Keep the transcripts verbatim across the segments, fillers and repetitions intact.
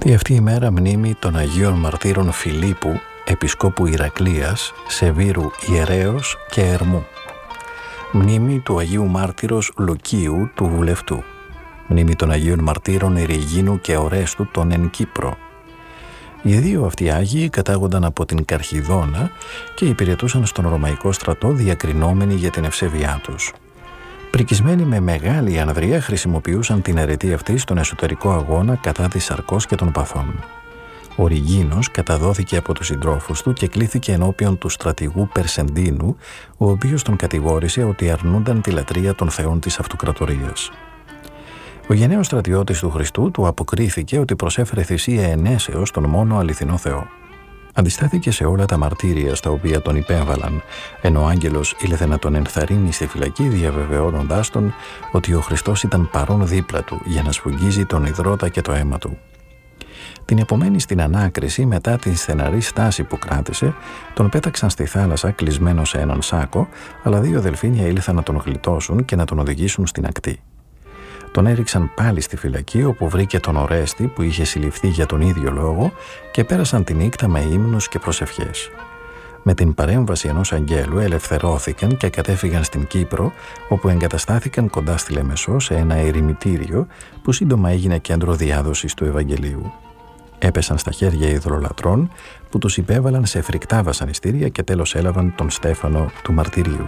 Τη αυτή η μέρα μνήμη των Αγίων Μαρτύρων Φιλίππου, Επισκόπου Ηρακλείας, Σεβήρου Ιερέως και Ερμού. Μνήμη του Αγίου Μάρτυρος Λουκίου του Βουλευτού. Μνήμη των Αγίων Μαρτύρων Ειρηγίνου και Ορέστου των εν Κύπρο. Οι δύο αυτοί Άγιοι κατάγονταν από την Καρχιδόνα και υπηρετούσαν στον Ρωμαϊκό στρατό διακρινόμενοι για την ευσέβειά τους. Πρικισμένοι με μεγάλη ανδρεία χρησιμοποιούσαν την αιρετή αυτή στον εσωτερικό αγώνα κατά της σαρκός και των παθών. Ο Ριγίνος καταδόθηκε από τους συντρόφους του και κλήθηκε ενώπιον του στρατηγού Περσεντίνου, ο οποίος τον κατηγόρησε ότι αρνούνταν τη λατρεία των θεών της αυτοκρατορίας. Ο γενναίος στρατιώτης του Χριστού του αποκρίθηκε ότι προσέφερε θυσία ενέσεως στον μόνο αληθινό Θεό. Αντιστάθηκε σε όλα τα μαρτύρια στα οποία τον υπέβαλαν, ενώ ο άγγελος ήλθε να τον ενθαρρύνει στη φυλακή, διαβεβαιώνοντάς τον ότι ο Χριστός ήταν παρόν δίπλα του για να σφουγγίζει τον υδρότα και το αίμα του. Την επομένη στην ανάκριση, μετά την στεναρή στάση που κράτησε, τον πέταξαν στη θάλασσα κλεισμένο σε έναν σάκο, αλλά δύο δελφίνια ήλθαν να τον γλιτώσουν και να τον οδηγήσουν στην ακτή. Τον έριξαν πάλι στη φυλακή, όπου βρήκε τον Ορέστη που είχε συλληφθεί για τον ίδιο λόγο, και πέρασαν τη νύχτα με ύμνους και προσευχές. Με την παρέμβαση ενός αγγέλου ελευθερώθηκαν και κατέφυγαν στην Κύπρο, όπου εγκαταστάθηκαν κοντά στη Λεμεσό σε ένα ερημητήριο που σύντομα έγινε κέντρο διάδοσης του Ευαγγελίου. Έπεσαν στα χέρια ιδρολατρών που τους υπέβαλαν σε φρικτά βασανιστήρια και τέλος έλαβαν τον Στέφανο του Μαρτυρίου.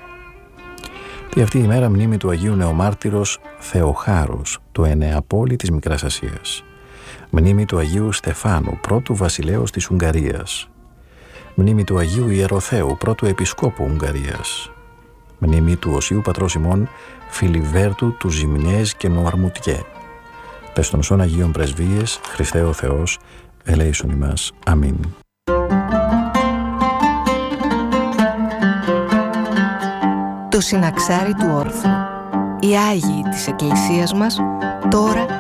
Τη αυτή η μέρα μνήμη του Αγίου Νεομάρτυρος Θεοχάρους του Ενεαπόλη της Μικράς Ασίας. Μνήμη του Αγίου Στεφάνου, πρώτου βασιλέως της Ουγγαρίας. Μνήμη του Αγίου Ιεροθέου, πρώτου επισκόπου Ουγγαρίας. Μνήμη του Οσίου Πατρός ημών Φιλιβέρτου του Ζημνιές και Νοαρμουτιέ. Πες των σών Αγίων Πρεσβείες, Χριστέ ο Θεός, ελέησον ημάς. Αμήν. Το συναξάρι του όρθρου. Οι Άγιοι της Εκκλησίας μας τώρα